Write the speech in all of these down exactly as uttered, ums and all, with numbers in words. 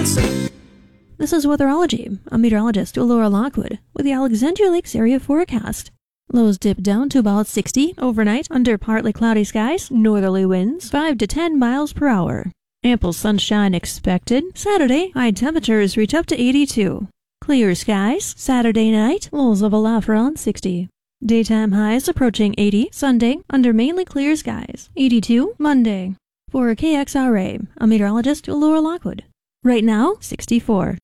This is Weatherology. I'm meteorologist Laura Lockwood with the Alexandria Lakes area forecast. Lows dip down to about sixty overnight under partly cloudy skies, northerly winds five to ten miles per hour. Ample sunshine expected. Saturday, high temperatures reach up to eighty-two. Clear skies. Saturday night, lows of aloft around sixty. Daytime highs approaching eighty. Sunday, under mainly clear skies. eighty-two Monday. For K X R A, I'm meteorologist Laura Lockwood. Right now, sixty-four.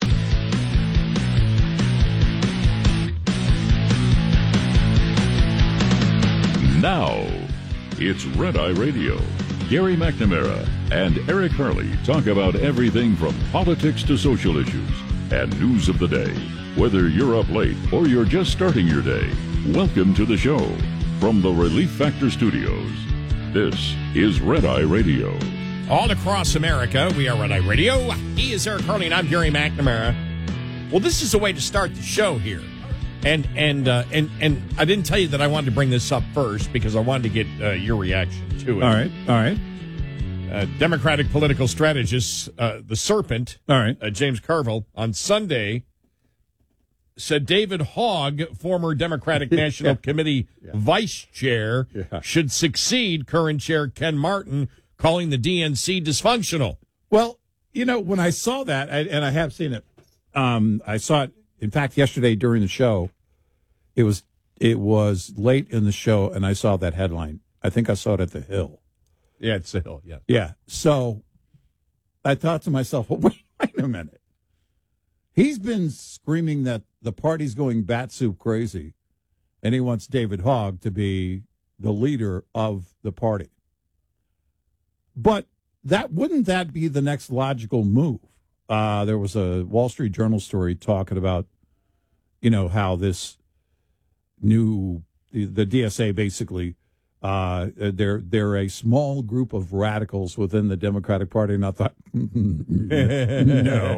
Now, it's Red Eye Radio. Gary McNamara and Eric Harley talk about everything from politics to social issues and news of the day. Whether you're up late or you're just starting your day, welcome to the show. From the Relief Factor Studios, this is Red Eye Radio. All across America, we are Red Eye Radio. He is Eric Harley, and I'm Gary McNamara. Well, this is a way to start the show here. And and uh, and and I didn't tell you that I wanted to bring this up first because I wanted to get uh, your reaction to it. All right, all right. Uh, Democratic political strategist, uh, the Serpent, all right, uh, James Carville, on Sunday said David Hogg, former Democratic National yeah. Committee yeah. vice chair, yeah. should succeed current chair Ken Martin, calling the D N C dysfunctional. Well, you know, when I saw that, I, and I have seen it, um, I saw it, in fact, yesterday during the show. It was it was late in the show, and I saw that headline. I think I saw it at the Hill. Yeah, it's the Hill, yeah. Yeah, so I thought to myself, well, wait, wait a minute. He's been screaming that the party's going bat soup crazy, and he wants David Hogg to be the leader of the party. But that wouldn't that be the next logical move? Uh, there was a Wall Street Journal story talking about, you know, how this new the, the D S A basically uh, they're they're a small group of radicals within the Democratic Party, and I thought, no,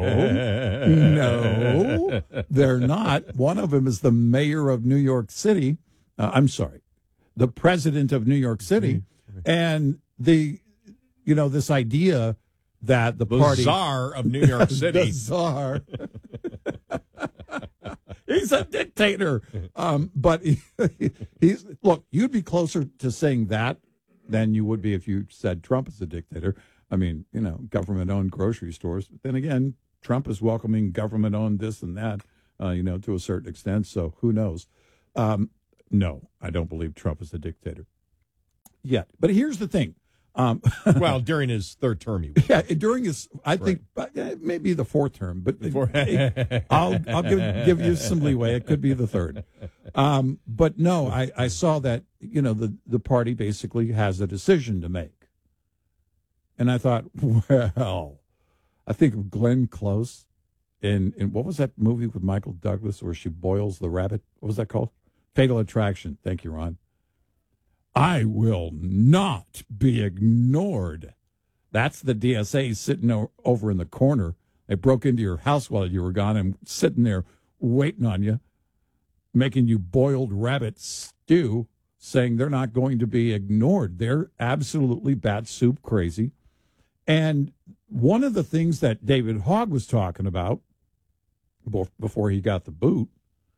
no, they're not. One of them is the mayor of New York City. Uh, I'm sorry, the president of New York City, and the. You know, this idea that the, the party... The czar of New York City. The czar. He's a dictator. Um, but he, he's... Look, you'd be closer to saying that than you would be if you said Trump is a dictator. I mean, you know, government-owned grocery stores. But then again, Trump is welcoming government-owned this and that, uh, you know, to a certain extent. So who knows? Um, no, I don't believe Trump is a dictator yet. But here's the thing. Um, well, during his third term, he was. Yeah, during his, I right. think maybe the fourth term, but I'll I'll give, give you some leeway. It could be the third. Um, but no, I, I saw that, you know, the, the party basically has a decision to make. And I thought, well, I think of Glenn Close in, in what was that movie with Michael Douglas where she boils the rabbit? What was that called? Fatal Attraction. Thank you, Ron. I will not be ignored. That's the D S A sitting o- over in the corner. They broke into your house while you were gone and sitting there waiting on you, making you boiled rabbit stew, saying they're not going to be ignored. They're absolutely bat soup crazy. And one of the things that David Hogg was talking about before he got the boot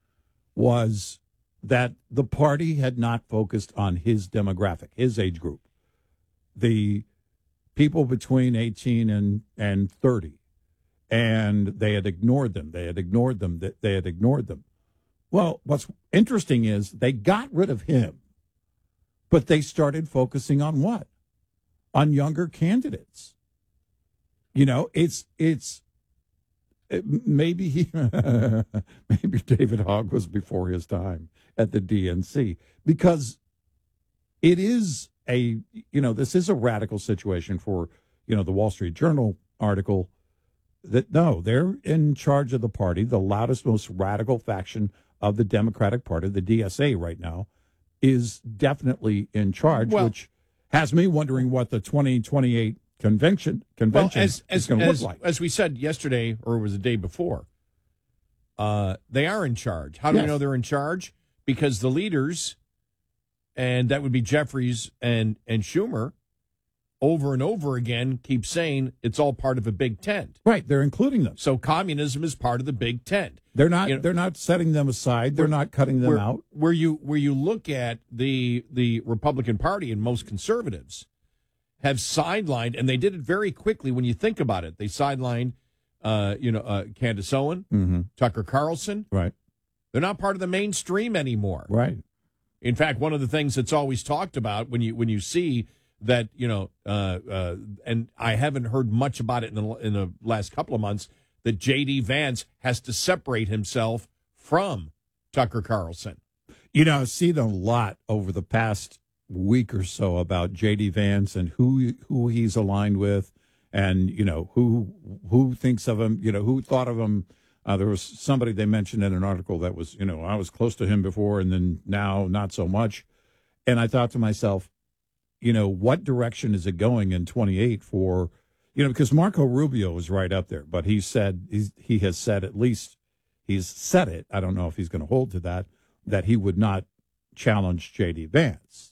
was that the party had not focused on his demographic, his age group, the people between eighteen and, and thirty, and they had ignored them. They had ignored them. They had ignored them. Well, what's interesting is they got rid of him, but they started focusing on what? On younger candidates. You know, it's it's maybe he, maybe David Hogg was before his time at the D N C, because it is a, you know, this is a radical situation for, you know, the Wall Street Journal article that, no, they're in charge of the party, the loudest, most radical faction of the Democratic Party, the D S A right now, is definitely in charge, well, which has me wondering what the twenty twenty-eight convention convention well, as, as, is going to look like. As we said yesterday, or it was the day before, uh, they are in charge. How do yes. we know they're in charge? Because the leaders, and that would be Jeffries and, and Schumer, over and over again keep saying it's all part of a big tent. Right, they're including them. So communism is part of the big tent. They're not. You know, they're not setting them aside. They're not cutting them where, out. Where you where you look at the the Republican Party and most conservatives have sidelined, and they did it very quickly. When you think about it, they sidelined, uh, you know, uh, Candace Owen, mm-hmm. Tucker Carlson. Right. They're not part of the mainstream anymore. Right. In fact, one of the things that's always talked about when you when you see that, you know, uh, uh, and I haven't heard much about it in the, in the last couple of months, that J D. Vance has to separate himself from Tucker Carlson. You know, I've seen a lot over the past week or so about J D. Vance and who who he's aligned with, and, you know, who who thinks of him, you know, who thought of him. Uh, there was somebody they mentioned in an article that was, you know, I was close to him before and then now not so much. And I thought to myself, you know, what direction is it going in twenty-eight for, you know, because Marco Rubio is right up there, but he said, he's, he has said at least, he's said it, I don't know if he's going to hold to that, that he would not challenge J D. Vance.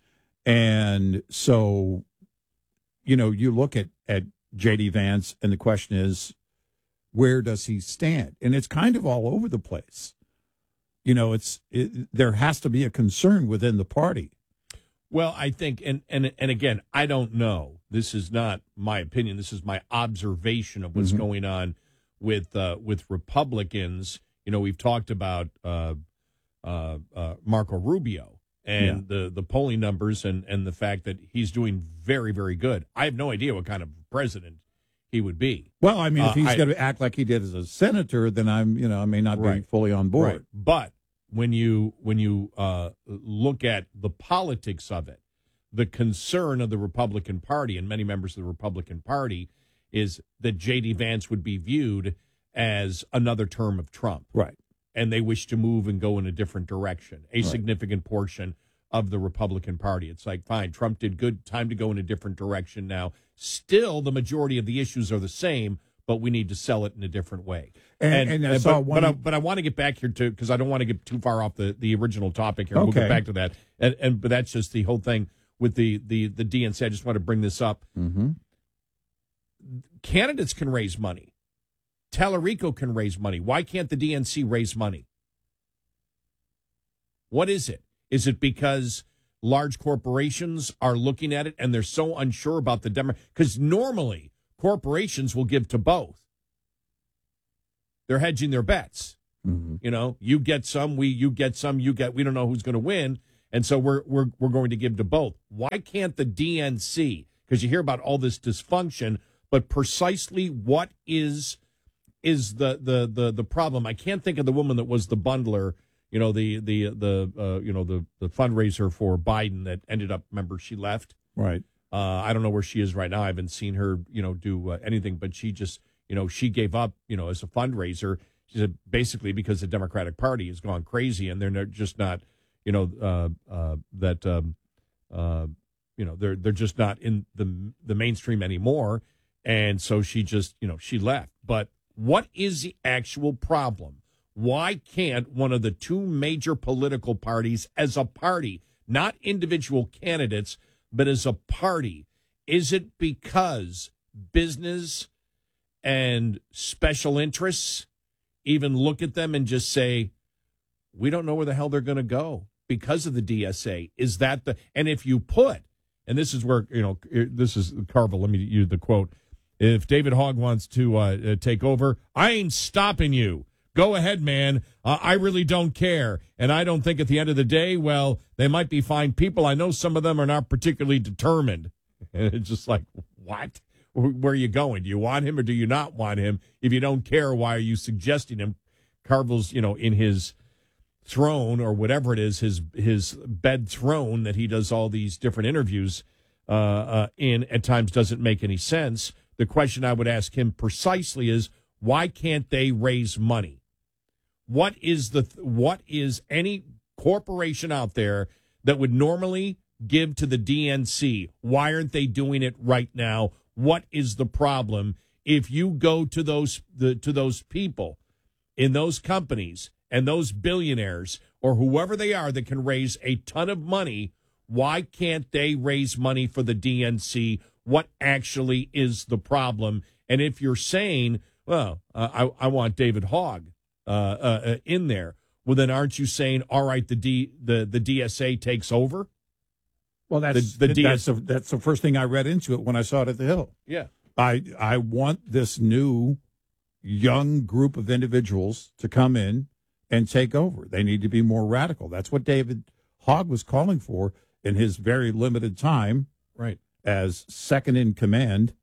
And so, you know, you look at, at J D. Vance and the question is, where does he stand? And it's kind of all over the place. You know, it's it, there has to be a concern within the party. Well, I think, and, and and again, I don't know. This is not my opinion. This is my observation of what's mm-hmm. going on with uh, with Republicans. You know, we've talked about uh, uh, uh, Marco Rubio and yeah. the, the polling numbers and, and the fact that he's doing very, very good. I have no idea what kind of president he would be. Well, I mean, if he's uh, going to act like he did as a senator, then I'm, you know, I may not right. be fully on board. Right. But when you when you uh, look at the politics of it, the concern of the Republican Party and many members of the Republican Party is that J D. Vance would be viewed as another term of Trump. Right. And they wish to move and go in a different direction, a right. significant portion of the Republican Party. It's like, fine, Trump did good, time to go in a different direction now. Still, the majority of the issues are the same, but we need to sell it in a different way. And, and, and I but, one... but, I, but I want to get back here to, because I don't want to get too far off the, the original topic here. Okay. We'll get back to that. And, and but that's just the whole thing with the, the, the D N C. I just want to bring this up. Mm-hmm. Candidates can raise money. Tallarico can raise money. Why can't the D N C raise money? What is it? Is it because large corporations are looking at it and they're so unsure about the demo? Because normally corporations will give to both. They're hedging their bets. Mm-hmm. You know, you get some, we you get some, you get. We don't know who's going to win, and so we're we're we're going to give to both. Why can't the D N C? Because you hear about all this dysfunction, but precisely what is is the the the the problem? I can't think of the woman that was the bundler. You know, the the the uh, you know the the fundraiser for Biden that ended up. Remember, she left. Right. Uh, I don't know where she is right now. I haven't seen her, you know, do uh, anything. But she just, you know, she gave up, you know, as a fundraiser. She said basically because the Democratic Party has gone crazy and they're not, just not, you know, uh, uh, that um, uh, you know they're they're just not in the the mainstream anymore. And so she just, you know, she left. But what is the actual problem? Why can't one of the two major political parties as a party, not individual candidates, but as a party, is it because business and special interests even look at them and just say, we don't know where the hell they're going to go because of the D S A? Is that the, and if you put, and this is where, you know, this is Carville, let me use the quote. If David Hogg wants to uh, take over, I ain't stopping you. Go ahead, man. Uh, I really don't care. And I don't think at the end of the day, well, they might be fine people. I know some of them are not particularly determined. And it's just like, what? Where are you going? Do you want him or do you not want him? If you don't care, why are you suggesting him? Carville's, you know, in his throne or whatever it is, his his bed throne that he does all these different interviews uh, uh, in at times doesn't make any sense. The question I would ask him precisely is, why can't they raise money? What is the what is any corporation out there that would normally give to the D N C? Why aren't they doing it right now? What is the problem? If you go to those the, to those people in those companies and those billionaires or whoever they are that can raise a ton of money, why can't they raise money for the D N C? what actually is the problem. And if you're saying, well, uh, I, I want David Hogg uh, uh, in there, well, then aren't you saying, all right, the D, the, the D S A takes over? Well, that's the, the D S A. that's, a, that's the first thing I read into it when I saw it at the Hill. Yeah. I I want this new young group of individuals to come in and take over. They need to be more radical. That's what David Hogg was calling for in his very limited time, right, as second in command.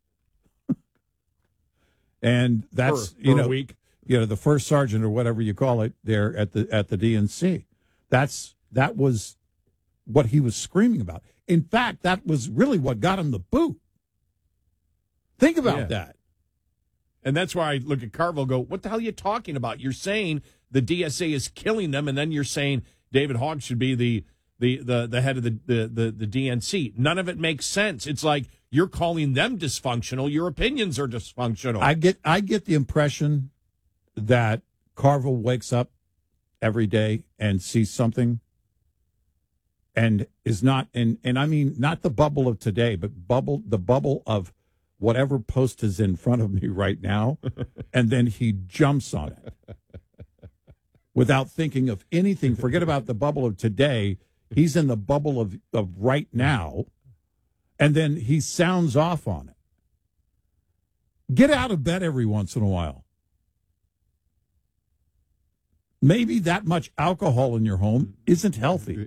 And that's for, you for know, a week. you know, the first sergeant or whatever you call it there at the at the D N C. That's that was what he was screaming about. In fact, that was really what got him the boot. Think about yeah. that. And that's why I look at Carville and go, what the hell are you talking about? You're saying the D S A is killing them, and then you're saying David Hogg should be the the the, the head of the, the, the, the D N C. None of it makes sense. It's like you're calling them dysfunctional. Your opinions are dysfunctional. I get I get the impression that Carville wakes up every day and sees something and is not and, and I mean not the bubble of today, but bubble the bubble of whatever post is in front of me right now, and then he jumps on it without thinking of anything. Forget about the bubble of today. He's in the bubble of, of right now, and then he sounds off on it. Get out of bed every once in a while. Maybe that much alcohol in your home isn't healthy.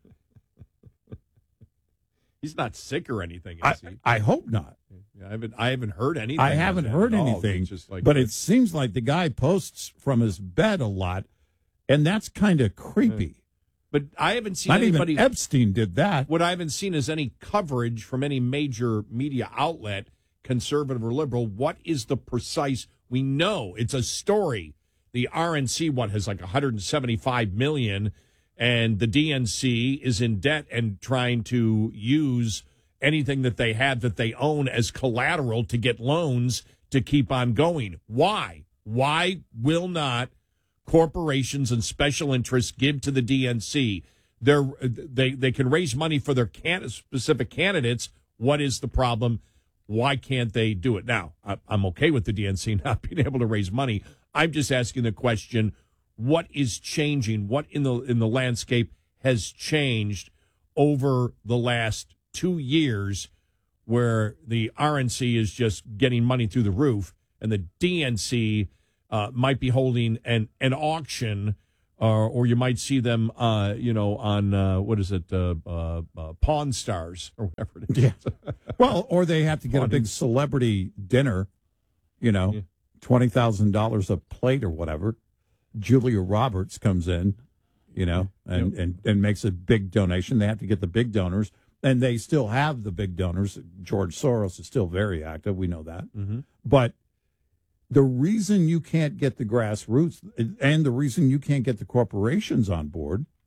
He's not sick or anything, I, is he? I hope not. I haven't. I haven't heard anything. I haven't like heard at all. anything, It's just like, but it seems like the guy posts from his bed a lot, and that's kind of creepy. But I haven't seen Not anybody. even Epstein did that. What I haven't seen is any coverage from any major media outlet, conservative or liberal. What is the precise? We know it's a story. The R N C what has like one hundred seventy-five million, and the D N C is in debt and trying to use anything that they have that they own as collateral to get loans to keep on going. Why? Why will not corporations and special interests give to the D N C? They're, they they can raise money for their can, specific candidates. What is the problem? Why can't they do it? Now, I, I'm okay with the D N C not being able to raise money. I'm just asking the question, what is changing? What in the in the landscape has changed over the last two years where the R N C is just getting money through the roof and the D N C uh, might be holding an, an auction, uh, or you might see them, uh, you know, on, uh, what is it, uh, uh, uh, Pawn Stars or whatever it is. Yeah. Well, or they have to get Pawn a big celebrity dinner, you know, yeah. twenty thousand dollars a plate or whatever. Julia Roberts comes in, you know, and, Yep. and, and makes a big donation. They have to get the big donors. And they still have the big donors. George Soros is still very active. We know that. Mm-hmm. But the reason you can't get the grassroots and the reason you can't get the corporations on board